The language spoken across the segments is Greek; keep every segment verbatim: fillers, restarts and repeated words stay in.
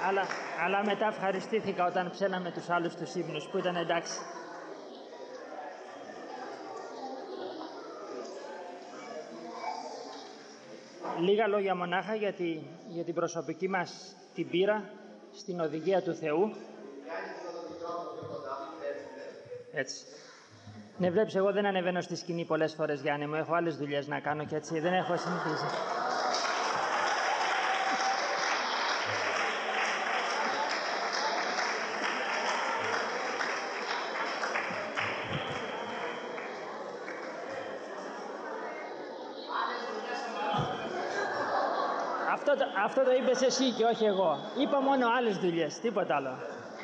αλλά, αλλά μετά ευχαριστήθηκα όταν ψέλαμε τους άλλους τους ύμνους που ήταν εντάξει. Λίγα λόγια μονάχα για, τη, για την προσωπική μας την πείρα στην οδηγία του Θεού. Έτσι. Ναι, βλέπεις, εγώ δεν ανεβαίνω στη σκηνή πολλές φορές, Γιάννη μου. Έχω άλλες δουλειές να κάνω και έτσι δεν έχω συνηθίσει. Αυτό, αυτό το είπες εσύ και όχι εγώ. Είπα μόνο άλλες δουλειές, τίποτα άλλο.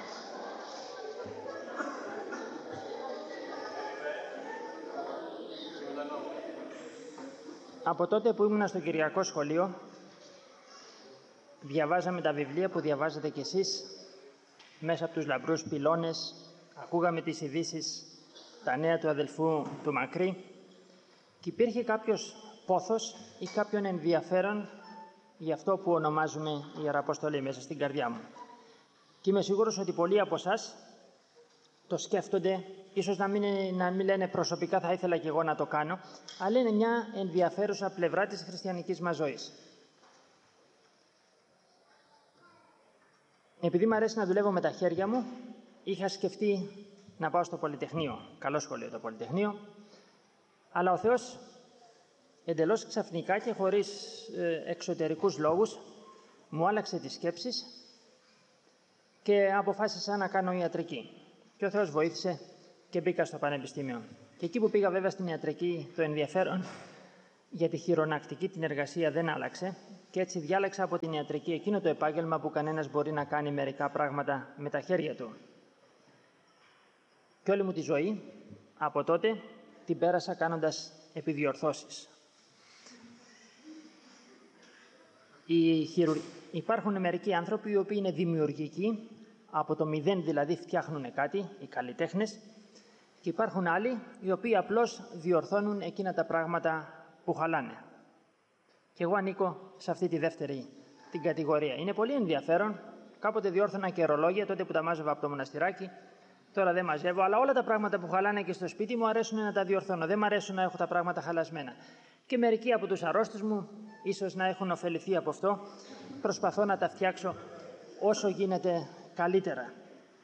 Από τότε που ήμουνα στο Κυριακό σχολείο, διαβάζαμε τα βιβλία που διαβάζετε κι εσείς, μέσα από τους λαμπρούς πυλώνες, ακούγαμε τις ειδήσεις, τα νέα του αδελφού του Μακρύ και υπήρχε κάποιος πόθος ή κάποιον ενδιαφέρον για αυτό που ονομάζουμε Ιεραποστολή μέσα στην καρδιά μου. Και είμαι σίγουρος ότι πολλοί από εσάς το σκέφτονται, ίσως να μην, να μην λένε προσωπικά θα ήθελα και εγώ να το κάνω, αλλά είναι μια ενδιαφέρουσα πλευρά της χριστιανικής μας ζωής. Επειδή μου αρέσει να δουλεύω με τα χέρια μου, είχα σκεφτεί να πάω στο Πολυτεχνείο. Καλό σχολείο το Πολυτεχνείο, αλλά ο Θεός εντελώς ξαφνικά και χωρίς ε, εξωτερικούς λόγους μου άλλαξε τις σκέψεις και αποφάσισα να κάνω ιατρική. Και ο Θεός βοήθησε και μπήκα στο πανεπιστήμιο. Και εκεί που πήγα βέβαια στην ιατρική, το ενδιαφέρον για τη χειρονακτική την εργασία δεν άλλαξε και έτσι διάλεξα από την ιατρική εκείνο το επάγγελμα που κανένας μπορεί να κάνει μερικά πράγματα με τα χέρια του. Και όλη μου τη ζωή από τότε την πέρασα κάνοντας επιδιορθώσεις. Οι χειρου... Υπάρχουν μερικοί άνθρωποι οι οποίοι είναι δημιουργικοί, από το μηδέν δηλαδή φτιάχνουν κάτι, οι καλλιτέχνες, και υπάρχουν άλλοι οι οποίοι απλώς διορθώνουν εκείνα τα πράγματα που χαλάνε. Και εγώ ανήκω σε αυτή τη δεύτερη την κατηγορία. Είναι πολύ ενδιαφέρον. Κάποτε διόρθωνα και ρολόγια, τότε που τα μάζευα από το μοναστηράκι. Τώρα δεν μαζεύω, αλλά όλα τα πράγματα που χαλάνε και στο σπίτι μου αρέσουν να τα διορθώνω. Δεν μου αρέσουν να έχω τα πράγματα χαλασμένα. Και μερικοί από τους αρρώστους μου ίσως να έχουν ωφεληθεί από αυτό. Προσπαθώ να τα φτιάξω όσο γίνεται καλύτερα.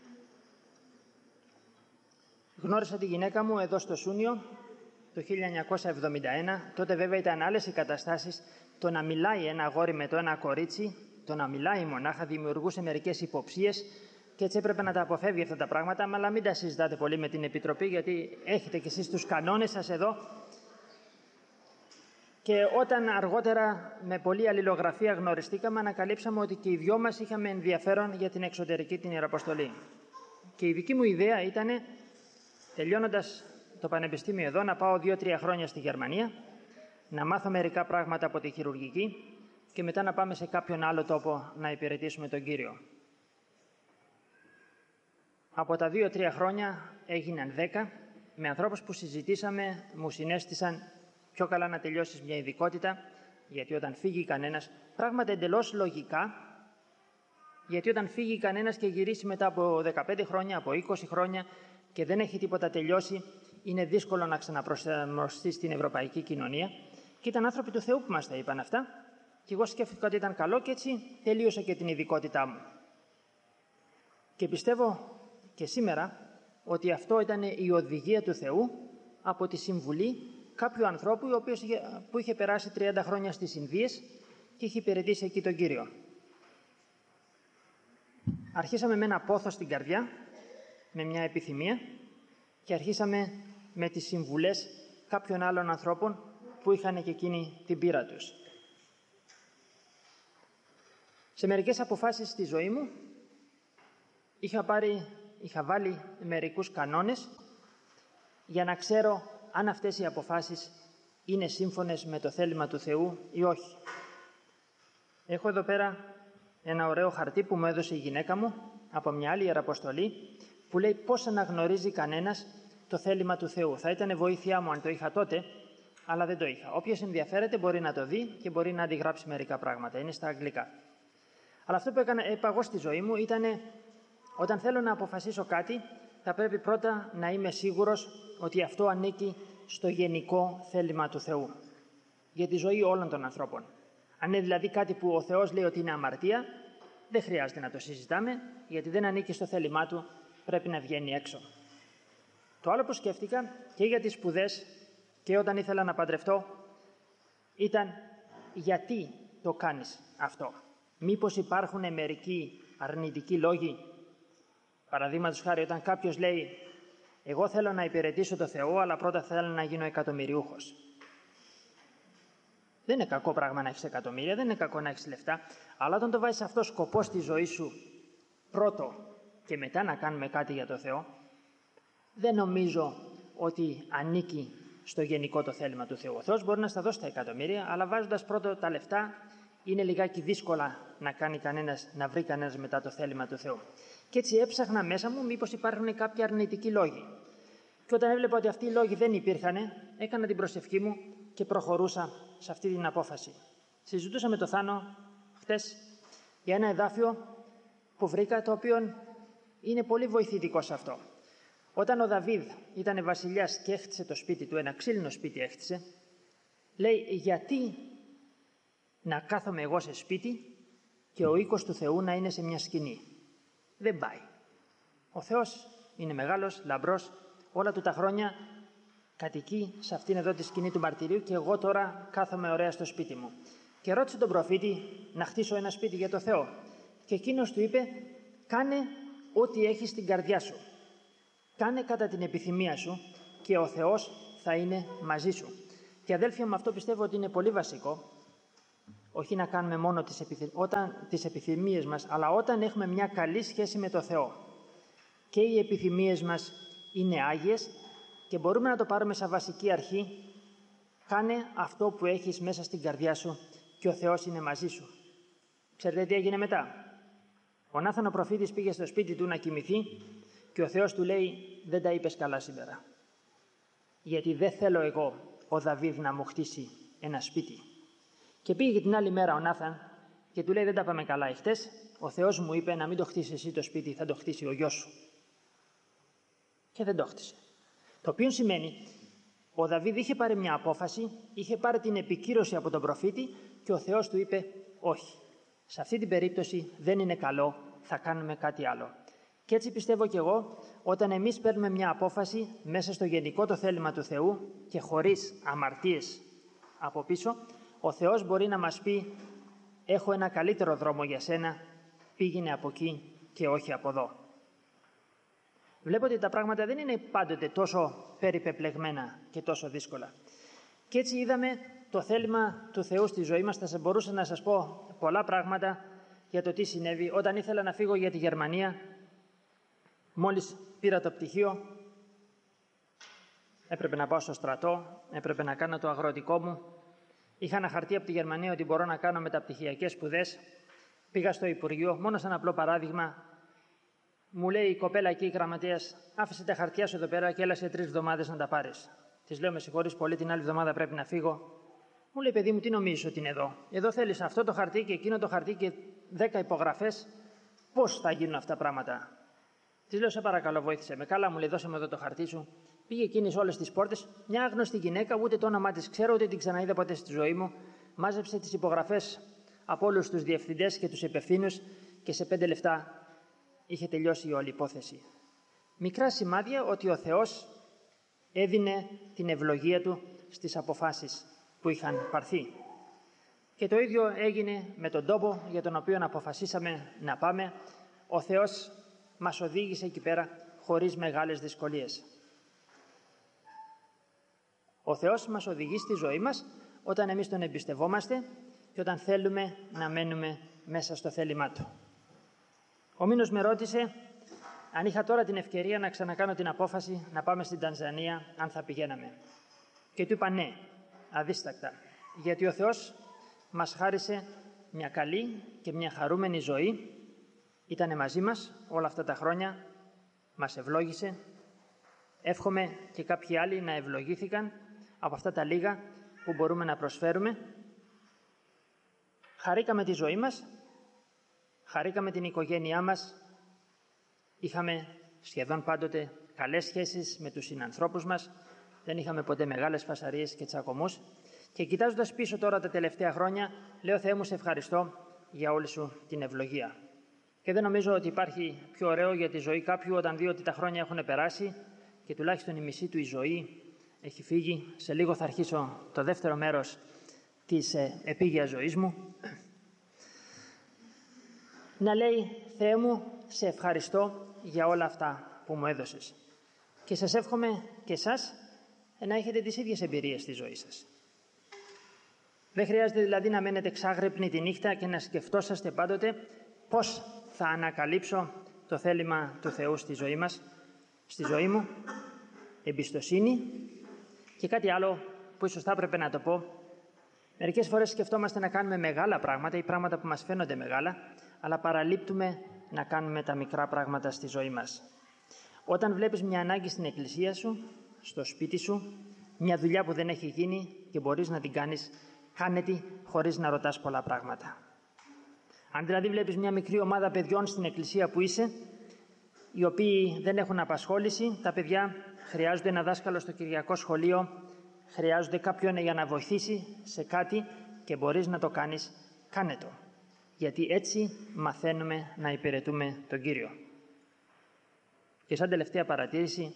Γνώρισα τη γυναίκα μου εδώ στο Σούνιο το χίλια εννιακόσια εβδομήντα ένα. Τότε βέβαια ήταν άλλες οι καταστάσεις. Το να μιλάει ένα αγόρι με το ένα κορίτσι, το να μιλάει μονάχα δημιουργούσε μερικές υποψίες και έτσι έπρεπε να τα αποφεύγει αυτά τα πράγματα, αλλά μην τα συζητάτε πολύ με την Επιτροπή, γιατί έχετε κι εσείς τους κανόνες σας εδώ. Και όταν αργότερα με πολλή αλληλογραφία γνωριστήκαμε, ανακαλύψαμε ότι και οι δυο μας είχαμε ενδιαφέρον για την εξωτερική την Ιεραποστολή. Και η δική μου ιδέα ήταν, τελειώνοντας το πανεπιστήμιο εδώ, να πάω δύο-τρία χρόνια στη Γερμανία, να μάθω μερικά πράγματα από τη χειρουργική και μετά να πάμε σε κάποιον άλλο τόπο να υπηρετήσουμε τον Κύριο. Από τα δύο-τρία χρόνια έγιναν δέκα, με ανθρώπους που συζητήσαμε, μου συνέστησαν πιο καλά να τελειώσεις μια ειδικότητα, γιατί όταν φύγει κανένας, πράγματα εντελώς λογικά, γιατί όταν φύγει κανένας και γυρίσει μετά από δεκαπέντε χρόνια, από είκοσι χρόνια και δεν έχει τίποτα τελειώσει, είναι δύσκολο να ξαναπροσαρμοστεί στην ευρωπαϊκή κοινωνία. Και ήταν άνθρωποι του Θεού που μας τα είπαν αυτά και εγώ σκέφτηκα ότι ήταν καλό και έτσι τελείωσα και την ειδικότητά μου. Και πιστεύω και σήμερα ότι αυτό ήταν η οδηγία του Θεού από τη συμβουλή κάποιου ανθρώπου ο οποίος είχε, που είχε περάσει τριάντα χρόνια στις Ινδίες και είχε υπηρετήσει εκεί τον Κύριο. Αρχίσαμε με ένα πόθο στην καρδιά, με μια επιθυμία και αρχίσαμε με τις συμβουλές κάποιων άλλων ανθρώπων που είχαν και εκείνη την πείρα τους. Σε μερικές αποφάσεις στη ζωή μου είχα, πάρει, είχα βάλει μερικούς κανόνες για να ξέρω αν αυτές οι αποφάσεις είναι σύμφωνες με το θέλημα του Θεού ή όχι. Έχω εδώ πέρα ένα ωραίο χαρτί που μου έδωσε η γυναίκα μου από μια άλλη ιεραποστολή που λέει πώς αναγνωρίζει κανένας το θέλημα του Θεού. Θα ήταν βοήθειά μου αν το είχα τότε, αλλά δεν το είχα. Όποιος ενδιαφέρεται μπορεί να το δει και μπορεί να αντιγράψει μερικά πράγματα. Είναι στα αγγλικά. Αλλά αυτό που έκανα, είπα εγώ στη ζωή μου ήταν όταν θέλω να αποφασίσω κάτι, θα πρέπει πρώτα να είμαι σίγουρος ότι αυτό ανήκει στο γενικό θέλημα του Θεού. Για τη ζωή όλων των ανθρώπων. Αν είναι δηλαδή κάτι που ο Θεός λέει ότι είναι αμαρτία, δεν χρειάζεται να το συζητάμε, γιατί δεν ανήκει στο θέλημά του, πρέπει να βγαίνει έξω. Το άλλο που σκέφτηκα και για τις σπουδές και όταν ήθελα να παντρευτώ, ήταν γιατί το κάνεις αυτό. Μήπως υπάρχουν μερικοί αρνητικοί λόγοι. Παραδείγματος χάρη, όταν κάποιος λέει «Εγώ θέλω να υπηρετήσω το Θεό, αλλά πρώτα θέλω να γίνω εκατομμυριούχος». Δεν είναι κακό πράγμα να έχεις εκατομμύρια, δεν είναι κακό να έχεις λεφτά, αλλά όταν το βάζεις αυτό σκοπό στη ζωή σου πρώτο και μετά να κάνουμε κάτι για το Θεό, δεν νομίζω ότι ανήκει στο γενικό το θέλημα του Θεού. Ο Θεός μπορεί να στα δώσει τα εκατομμύρια, αλλά βάζοντας πρώτο τα λεφτά, είναι λιγάκι δύσκολα να κάνει κανένας, να βρει κανένας μετά το θέλημα του Θεού. Και έτσι έψαχνα μέσα μου μήπως υπάρχουν κάποιοι αρνητικοί λόγοι. Και όταν έβλεπα ότι αυτοί οι λόγοι δεν υπήρχαν, έκανα την προσευχή μου και προχωρούσα σε αυτή την απόφαση. Συζητούσα με το Θάνο χτες για ένα εδάφιο που βρήκα, το οποίο είναι πολύ βοηθητικό σε αυτό. Όταν ο Δαβίδ ήταν βασιλιάς και έχτισε το σπίτι του, ένα ξύλινο σπίτι έχτισε, λέει γιατί να κάθομαι εγώ σε σπίτι και ο οίκος του Θεού να είναι σε μια σκηνή. Δεν πάει. Ο Θεός είναι μεγάλος, λαμπρός, όλα του τα χρόνια κατοικεί σε αυτήν εδώ τη σκηνή του μαρτυρίου και εγώ τώρα κάθομαι ωραία στο σπίτι μου. Και ρώτησε τον προφήτη να χτίσω ένα σπίτι για το Θεό. Και εκείνος του είπε, κάνε ό,τι έχεις στην καρδιά σου. Κάνε κατά την επιθυμία σου και ο Θεός θα είναι μαζί σου. Και αδέλφια μου, αυτό πιστεύω ότι είναι πολύ βασικό. Όχι να κάνουμε μόνο τις, επιθυμ... όταν... τις επιθυμίες μας, αλλά όταν έχουμε μια καλή σχέση με το Θεό. Και οι επιθυμίες μας είναι άγιες και μπορούμε να το πάρουμε σαν βασική αρχή. Κάνε αυτό που έχεις μέσα στην καρδιά σου και ο Θεός είναι μαζί σου. Ξέρετε τι έγινε μετά? Ο Νάθαν ο προφήτης πήγε στο σπίτι του να κοιμηθεί και ο Θεός του λέει, δεν τα είπες καλά σήμερα. Γιατί δεν θέλω εγώ ο Δαβίδ να μου χτίσει ένα σπίτι. Και πήγε την άλλη μέρα ο Νάθαν και του λέει, δεν τα πάμε καλά εχθές. Ο Θεός μου είπε να μην το χτίσει εσύ το σπίτι, θα το χτίσει ο γιος σου. Και δεν το χτίσε. Το οποίο σημαίνει, ο Δαβίδ είχε πάρει μια απόφαση, είχε πάρει την επικύρωση από τον προφήτη και ο Θεός του είπε, όχι. Σε αυτή την περίπτωση δεν είναι καλό, θα κάνουμε κάτι άλλο. Και έτσι πιστεύω κι εγώ, όταν εμείς παίρνουμε μια απόφαση μέσα στο γενικό το θέλημα του Θεού και χωρίς αμαρτίες από πίσω, ο Θεός μπορεί να μας πει, έχω ένα καλύτερο δρόμο για σένα, πήγαινε από εκεί και όχι από εδώ. Βλέπω ότι τα πράγματα δεν είναι πάντοτε τόσο περιπεπλεγμένα και τόσο δύσκολα. Και έτσι είδαμε το θέλημα του Θεού στη ζωή μας. Θα μπορούσα να σας πω πολλά πράγματα για το τι συνέβη. Όταν ήθελα να φύγω για τη Γερμανία, μόλις πήρα το πτυχίο, έπρεπε να πάω στο στρατό, έπρεπε να κάνω το αγροτικό μου. Είχα ένα χαρτί από τη Γερμανία ότι μπορώ να κάνω μεταπτυχιακές σπουδές. Πήγα στο Υπουργείο, μόνο σαν απλό παράδειγμα. Μου λέει η κοπέλα εκεί, η γραμματέας, άφησε τα χαρτιά σου εδώ πέρα και έλα σε τρεις εβδομάδες να τα πάρεις. Της λέω, με συγχωρείς πολύ, την άλλη εβδομάδα πρέπει να φύγω. Μου λέει, παιδί μου, τι νομίζεις ότι είναι εδώ? Εδώ θέλεις αυτό το χαρτί και εκείνο το χαρτί και δέκα υπογραφές. Πώς θα γίνουν αυτά τα πράγματα? Της λέω, σε παρακαλώ, βοήθησε με. Καλά, μου λέει, δώσε μου εδώ το χαρτί σου. Πήγε εκείνη σε όλες τις πόρτες. Μια άγνωστη γυναίκα, ούτε το όνομά της ξέρω, ούτε την ξαναείδα ποτέ στη ζωή μου. Μάζεψε τις υπογραφές από όλους τους διευθυντές και τους υπευθύνους και σε πέντε λεπτά είχε τελειώσει η όλη υπόθεση. Μικρά σημάδια ότι ο Θεός έδινε την ευλογία Του στις αποφάσεις που είχαν πάρθει. Και το ίδιο έγινε με τον τόπο για τον οποίο αποφασίσαμε να πάμε. Ο Θεός μας οδήγησε εκεί πέρα χωρίς μεγάλες δυσκολίες. Ο Θεός μας οδηγεί στη ζωή μας όταν εμείς Τον εμπιστευόμαστε και όταν θέλουμε να μένουμε μέσα στο θέλημά Του. Ο Μήνος με ρώτησε αν είχα τώρα την ευκαιρία να ξανακάνω την απόφαση να πάμε στην Τανζανία, αν θα πηγαίναμε. Και του είπα ναι, αδίστακτα, γιατί ο Θεός μας χάρισε μια καλή και μια χαρούμενη ζωή, ήτανε μαζί μας όλα αυτά τα χρόνια, μας ευλόγησε. Εύχομαι και κάποιοι άλλοι να ευλογήθηκαν από αυτά τα λίγα που μπορούμε να προσφέρουμε. Χαρήκαμε τη ζωή μας, Χαρήκαμε την οικογένειά μας, είχαμε σχεδόν πάντοτε καλές σχέσεις με τους συνανθρώπους μας, δεν είχαμε ποτέ μεγάλες φασαρίες και τσακωμούς. Και κοιτάζοντας πίσω τώρα τα τελευταία χρόνια, λέω Θεέ μου σε ευχαριστώ για όλη σου την ευλογία. Και δεν νομίζω ότι υπάρχει πιο ωραίο για τη ζωή κάποιου όταν δει ότι τα χρόνια έχουν περάσει και τουλάχιστον η μισή του η ζωή έχει φύγει. Σε λίγο θα αρχίσω το δεύτερο μέρος της ε, επίγειας ζωής μου. Να λέει Θεέ μου σε ευχαριστώ για όλα αυτά που μου έδωσες. Και σας εύχομαι και εσάς να έχετε τις ίδιες εμπειρίες στη ζωή σας. Δεν χρειάζεται δηλαδή να μένετε ξάγρυπνοι τη νύχτα και να σκεφτόσαστε πάντοτε πώς θα ανακαλύψω το θέλημα του Θεού στη ζωή μας, στη ζωή μου, εμπιστοσύνη και κάτι άλλο που ίσως θα έπρεπε να το πω. Μερικές φορές σκεφτόμαστε να κάνουμε μεγάλα πράγματα ή πράγματα που μας φαίνονται μεγάλα, αλλά παραλείπτουμε να κάνουμε τα μικρά πράγματα στη ζωή μας. Όταν βλέπεις μια ανάγκη στην εκκλησία σου, στο σπίτι σου, μια δουλειά που δεν έχει γίνει και μπορείς να την κάνεις, κάνε τη χωρίς να ρωτάς πολλά πράγματα. Αν δηλαδή βλέπεις μια μικρή ομάδα παιδιών στην εκκλησία που είσαι, οι οποίοι δεν έχουν απασχόληση, τα παιδιά χρειάζονται ένα δάσκαλο στο κυριακό σχολείο, χρειάζονται κάποιον για να βοηθήσει σε κάτι και μπορείς να το κάνεις, κάνε το. Γιατί έτσι μαθαίνουμε να υπηρετούμε τον Κύριο. Και σαν τελευταία παρατήρηση,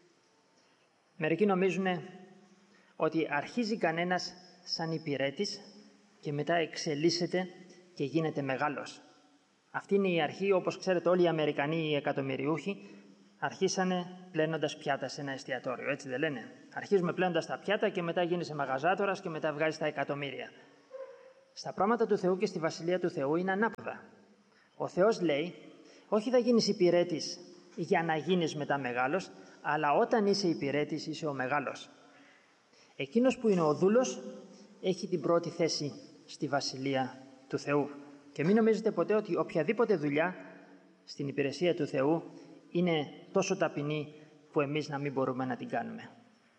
μερικοί νομίζουν ότι αρχίζει κανένας σαν υπηρέτης και μετά εξελίσσεται και γίνεται μεγάλος. Αυτή είναι η αρχή, όπως ξέρετε όλοι οι Αμερικανοί οι εκατομμυριούχοι αρχίσανε πλένοντας πιάτα σε ένα εστιατόριο, έτσι δεν λένε? Αρχίζουμε πλένοντας τα πιάτα και μετά γίνεσαι μαγαζάτορας και μετά βγάζεις τα εκατομμύρια. Στα πράγματα του Θεού και στη Βασιλεία του Θεού είναι ανάποδα. Ο Θεός λέει, όχι θα γίνεις υπηρέτης για να γίνεις μετά μεγάλος, αλλά όταν είσαι υπηρέτης είσαι ο μεγάλος. Εκείνος που είναι ο δούλος έχει την πρώτη θέση στη Βασιλεία του Θεού. Και μην νομίζετε ποτέ ότι οποιαδήποτε δουλειά στην υπηρεσία του Θεού είναι τόσο ταπεινή που εμείς να μην μπορούμε να την κάνουμε.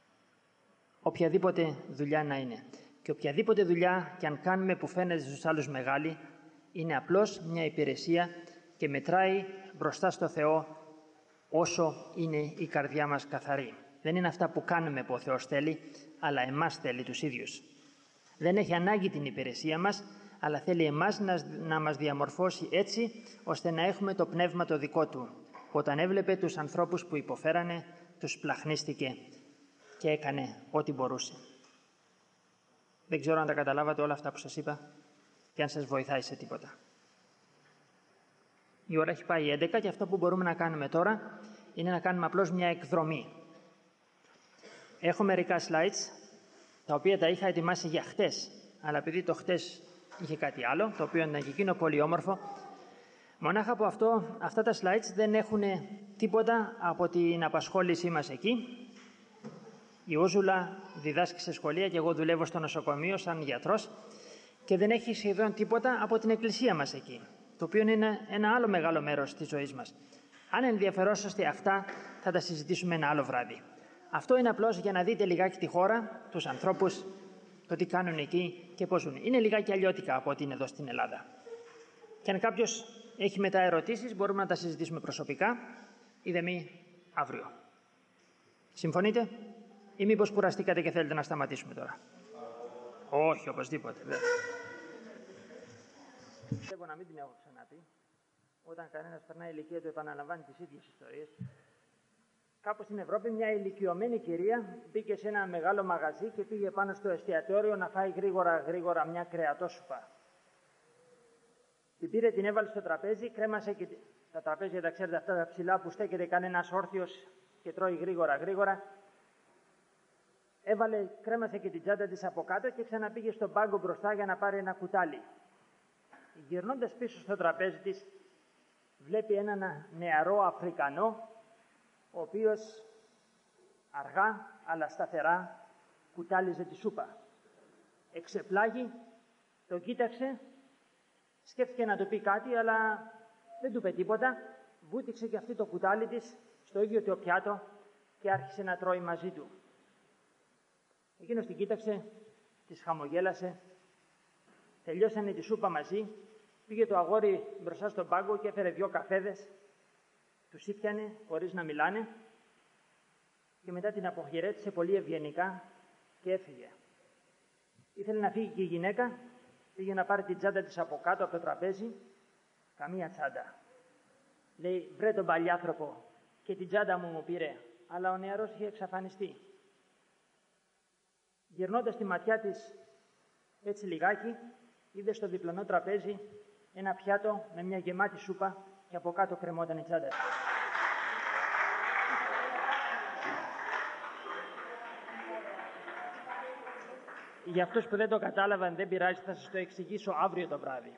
Οποιαδήποτε δουλειά να είναι. Και οποιαδήποτε δουλειά και αν κάνουμε που φαίνεται στους άλλους μεγάλη, είναι απλώς μια υπηρεσία και μετράει μπροστά στο Θεό όσο είναι η καρδιά μας καθαρή. Δεν είναι αυτά που κάνουμε που ο Θεός θέλει, αλλά εμάς θέλει τους ίδιους. Δεν έχει ανάγκη την υπηρεσία μας, αλλά θέλει εμάς να, να μας διαμορφώσει έτσι, ώστε να έχουμε το πνεύμα το δικό Του. Όταν έβλεπε τους ανθρώπους που υποφέρανε, τους πλαχνίστηκε και έκανε ό,τι μπορούσε. Δεν ξέρω αν τα καταλάβατε όλα αυτά που σας είπα και αν σας βοηθάει σε τίποτα. Η ώρα έχει πάει έντεκα και αυτό που μπορούμε να κάνουμε τώρα είναι να κάνουμε απλώς μια εκδρομή. Έχω μερικά slides, τα οποία τα είχα ετοιμάσει για χτες, αλλά επειδή το χτες είχε κάτι άλλο, το οποίο ήταν και εκείνο πολύ όμορφο, μονάχα από αυτό, αυτά τα slides δεν έχουν τίποτα από την απασχόλησή μας εκεί. Η Ούζουλα διδάσκει σε σχολεία και εγώ δουλεύω στο νοσοκομείο σαν γιατρός και δεν έχει σχεδόν τίποτα από την εκκλησία μας εκεί, το οποίο είναι ένα άλλο μεγάλο μέρος της ζωής μας. Αν ενδιαφερόσαστε αυτά, θα τα συζητήσουμε ένα άλλο βράδυ. Αυτό είναι απλώς για να δείτε λιγάκι τη χώρα, τους ανθρώπους, το τι κάνουν εκεί και πώς ζουν. Είναι λιγάκι αλλιώτικα από ό,τι είναι εδώ στην Ελλάδα. Και αν κάποιος έχει μετά ερωτήσεις, μπορούμε να τα συζητήσουμε προσωπικά ή δε μη αύριο. Συμφωνείτε? Ή μήπως κουραστήκατε και θέλετε να σταματήσουμε τώρα? Όχι, οπωσδήποτε. Πιστεύω να μην την έχω ξαναπεί. Όταν κανένας περνάει ηλικία του επαναλαμβάνει τις ίδιες ιστορίες. Κάπου στην Ευρώπη μια ηλικιωμένη κυρία μπήκε σε ένα μεγάλο μαγαζί και πήγε πάνω στο εστιατόριο να φάει γρήγορα γρήγορα μια κρεατόσουπα. Την πήρε, την έβαλε στο τραπέζι, κρέμασε και τα τραπέζια τα ξέρετε αυτά τα ψηλά που στέκεται κανένας όρθιος και τρώει γρήγορα γρήγορα. Έβαλε, κρέμασε και την τσάντα της από κάτω και ξαναπήγε στον πάγκο μπροστά για να πάρει ένα κουτάλι. Γυρνώντας πίσω στο τραπέζι της, βλέπει έναν νεαρό Αφρικανό, ο οποίος αργά αλλά σταθερά κουτάλιζε τη σούπα. Εξεπλάγει, το κοίταξε, σκέφτηκε να του πει κάτι, αλλά δεν του είπε τίποτα. Βούτυξε και αυτή το κουτάλι της στο ίδιο το πιάτο και άρχισε να τρώει μαζί του. Εκείνος την κοίταξε, της χαμογέλασε, τελειώσανε τη σούπα μαζί Πήγε το αγόρι μπροστά στον πάγκο και έφερε δυο καφέδες, τους ήπιανε χωρίς να μιλάνε και μετά την αποχαιρέτησε πολύ ευγενικά και έφυγε. Ήθελε να φύγει και η γυναίκα, πήγε να πάρει την τσάντα της από κάτω από το τραπέζι, καμία τσάντα. Λέει, βρε τον παλιάνθρωπο, και την τσάντα μου μου πήρε, αλλά ο νεαρός είχε εξαφανιστεί. Γυρνώντας τη ματιά της έτσι λιγάκι, είδε στο διπλανό τραπέζι ένα πιάτο με μια γεμάτη σούπα και από κάτω κρεμόταν η τσάντα. Για αυτούς που δεν το κατάλαβαν, δεν πειράζει, θα σας το εξηγήσω αύριο το βράδυ.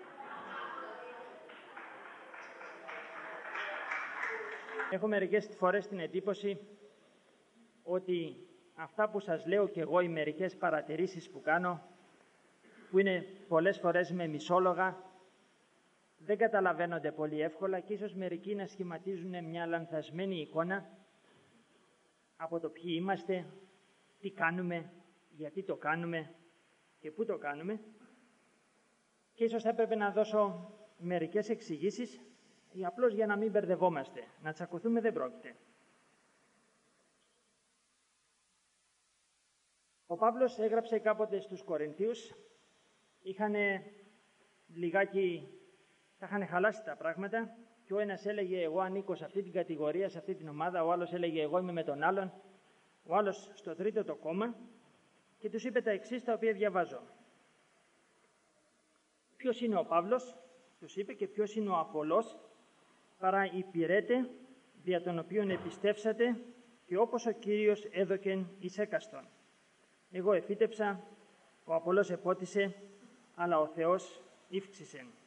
Έχω μερικές φορές την εντύπωση ότι αυτά που σας λέω και εγώ, οι μερικές παρατηρήσεις που κάνω, που είναι πολλές φορές με μισόλογα, δεν καταλαβαίνονται πολύ εύκολα και ίσως μερικοί να σχηματίζουν μια λανθασμένη εικόνα από το ποιοι είμαστε, τι κάνουμε, γιατί το κάνουμε και πού το κάνουμε. Και ίσως θα έπρεπε να δώσω μερικές εξηγήσεις ή απλώς για να μην μπερδευόμαστε. Να τσακωθούμε δεν πρόκειται. Ο Παύλος έγραψε κάποτε στους Κορινθίους, είχαν λιγάκι, τα είχαν χαλάσει τα πράγματα και ο ένας έλεγε εγώ ανήκω σε αυτή την κατηγορία, σε αυτή την ομάδα, ο άλλος έλεγε εγώ είμαι με τον άλλον, ο άλλος στο τρίτο το κόμμα και τους είπε τα εξής τα οποία διαβάζω. Ποιος είναι ο Παύλος, τους είπε, και ποιος είναι ο Απωλώς, παρά υπηρέτε, δια των οποίων επιστεύσατε και όπως ο Κύριος έδωκεν εις έκαστον. Εγώ εφύτεψα, ο Απωλώς επότισε, αλλά ο Θεός ύφξησεν.